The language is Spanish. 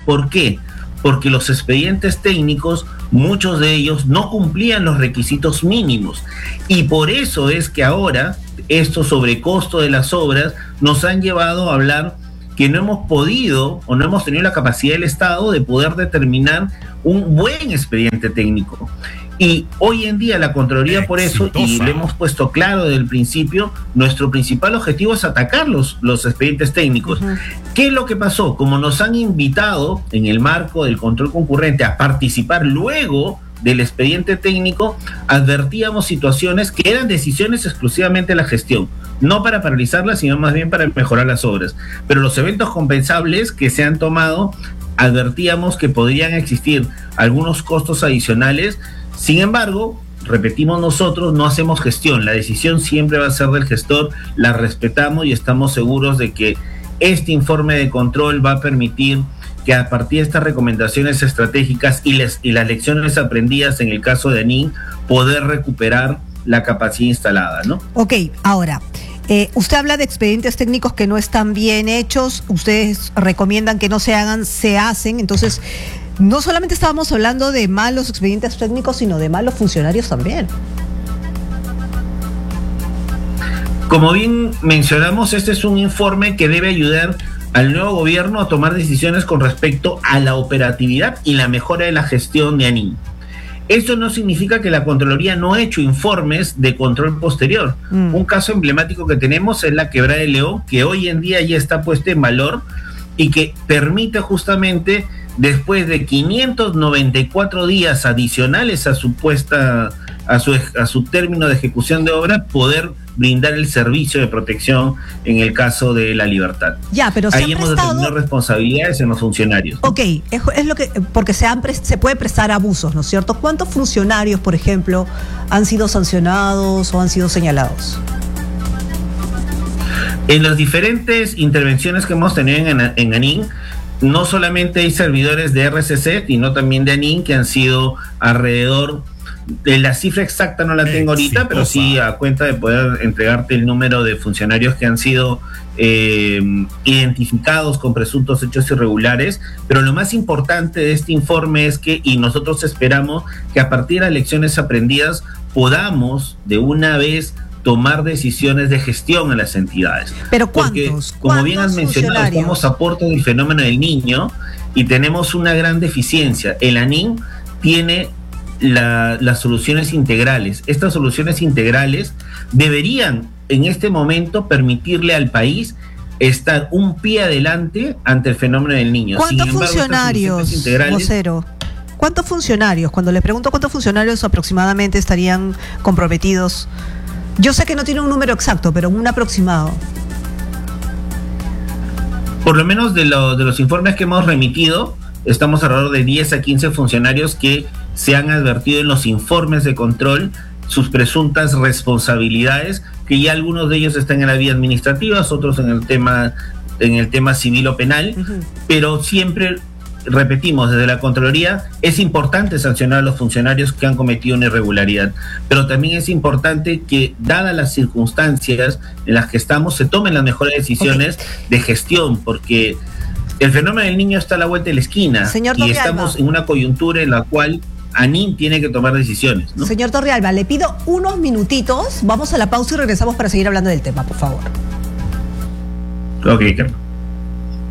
¿Por qué? Porque los expedientes técnicos, muchos de ellos no cumplían los requisitos mínimos. Y por eso es que ahora estos sobrecostos de las obras nos han llevado a hablar que no hemos podido o no hemos tenido la capacidad del Estado de poder determinar un buen expediente técnico. Y hoy en día la Contraloría, por eso, y lo hemos puesto claro desde el principio, nuestro principal objetivo es atacar los expedientes técnicos. ¿Qué es lo que pasó? Como nos han invitado en el marco del control concurrente a participar luego del expediente técnico, advertíamos situaciones que eran decisiones exclusivamente de la gestión, no para paralizarlas, sino más bien para mejorar las obras. Pero los eventos compensables que se han tomado, advertíamos que podrían existir algunos costos adicionales. Sin embargo, repetimos, nosotros no hacemos gestión, la decisión siempre va a ser del gestor, la respetamos y estamos seguros de que este informe de control va a permitir que a partir de estas recomendaciones estratégicas y las lecciones aprendidas en el caso de ANIN, poder recuperar la capacidad instalada, ¿no? Ok, ahora, usted habla de expedientes técnicos que no están bien hechos, ustedes recomiendan que no se hagan, se hacen, entonces no solamente estábamos hablando de malos expedientes técnicos, sino de malos funcionarios también. Como bien mencionamos, este es un informe que debe ayudar al nuevo gobierno a tomar decisiones con respecto a la operatividad y la mejora de la gestión de ANIN. Esto no significa que la Contraloría no ha hecho informes de control posterior. Un caso emblemático que tenemos es la Quebrada de León, que hoy en día ya está puesta en valor y que permite justamente, después de 594 días adicionales a su puesta, a su término de ejecución de obra, poder brindar el servicio de protección en el caso de la libertad. Ya, pero ahí hemos determinado responsabilidades en los funcionarios, ¿no? Ok, es lo que, porque se puede prestar abusos, ¿no es cierto? ¿Cuántos funcionarios, por ejemplo, han sido sancionados o han sido señalados? En las diferentes intervenciones que hemos tenido en ANIN, no solamente hay servidores de RCC, sino también de ANIN, que han sido alrededor de la cifra exacta, no la tengo ahorita, pero sí a cuenta de poder entregarte el número de funcionarios que han sido identificados con presuntos hechos irregulares. Pero lo más importante de este informe es que, y nosotros esperamos que a partir de las lecciones aprendidas podamos de una vez tomar decisiones de gestión en las entidades. ¿Pero cuántos? Porque, como bien has mencionado, estamos a puerta del fenómeno del Niño y tenemos una gran deficiencia. El ANIN tiene las soluciones integrales. Estas soluciones integrales deberían en este momento permitirle al país estar un pie adelante ante el fenómeno del Niño. ¿Cuántos funcionarios, vocero? ¿Cuántos funcionarios? Cuando le pregunto cuántos funcionarios aproximadamente estarían comprometidos, yo sé que no tiene un número exacto, pero un aproximado. Por lo menos de los informes que hemos remitido, estamos alrededor de 10 a 15 funcionarios que se han advertido en los informes de control sus presuntas responsabilidades, que ya algunos de ellos están en la vía administrativa, otros en el tema civil o penal, pero siempre repetimos, desde la Contraloría es importante sancionar a los funcionarios que han cometido una irregularidad, pero también es importante que, dadas las circunstancias en las que estamos, se tomen las mejores decisiones de gestión, porque el fenómeno del Niño está a la vuelta de la esquina y estamos en una coyuntura en la cual ANIN tiene que tomar decisiones, ¿no? Señor Torrealba, le pido unos minutitos, vamos a la pausa y regresamos para seguir hablando del tema, por favor. Ok, Carlos.